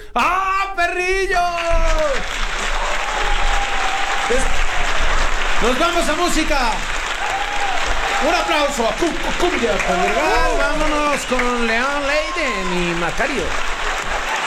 ¡Ah, perrillo! Nos vamos a música. Un aplauso a Cumbia Congregal. Vámonos con León Leiden y Macario.